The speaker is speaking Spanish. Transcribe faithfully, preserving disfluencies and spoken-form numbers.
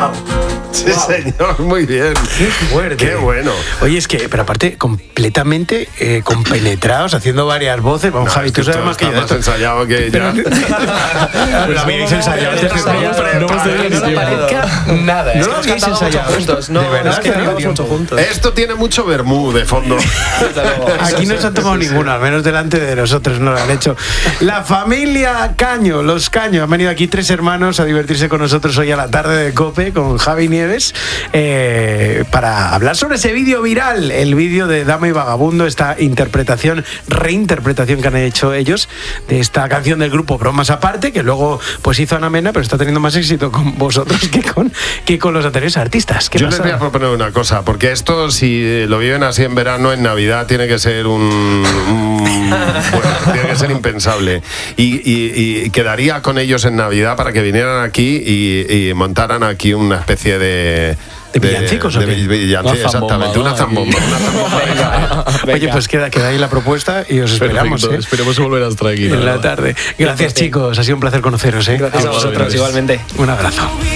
Wow. Sí, wow. Señor, muy bien. Qué fuerte. Qué bueno. Oye, es que, pero aparte, completamente eh, compenetrados, haciendo varias voces. Vamos, no, Javi, tú sabes más que yo. Más ensayado que ya. Lo habíais ensayado. No parezca nada. No lo habíais ensayado juntos. No, de verdad, es que no mucho juntos. Esto tiene mucho vermú de fondo. Aquí no se han tomado ninguno, al menos delante de nosotros no lo han hecho. La familia Caño, los Caño, han venido aquí tres hermanos a divertirse con nosotros hoy a la tarde de COPE con Javi Nieves eh, para hablar sobre ese vídeo viral, el vídeo de Dama y Vagabundo, esta interpretación, reinterpretación que han hecho ellos de esta canción del grupo Bromas Aparte, que luego pues hizo Ana Mena, pero está teniendo más éxito con vosotros que con, que con los anteriores artistas. ¿Qué Yo pasa? les voy a proponer una cosa, porque esto, si lo viven así en verano, en Navidad, tiene que ser un... un bueno, tiene que ser impensable. Y, y, y quedaría con ellos en Navidad para que vinieran aquí y, y montaran aquí una especie de... ¿De villancicos o qué? De villancicos, exactamente, una zambomba. Una zambomba. Venga. Venga. Oye, pues queda, queda ahí la propuesta y os esperamos. Perfecto, ¿eh? Esperemos volver a estar aquí. En la tarde. Gracias, chicos. Ha sido un placer conoceros. ¿eh? Gracias a vosotros, igualmente. Un abrazo.